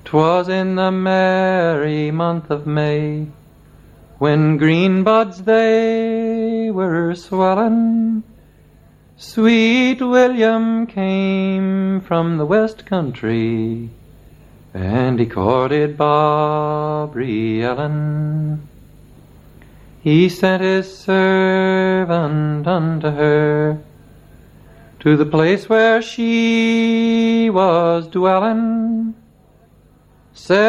'Twas in the merry month of May, when green buds they were swellin', sweet William came from the west country, and he courted Barbary Ellen. He sent his servant unto her, to the place where she was dwellin'. Said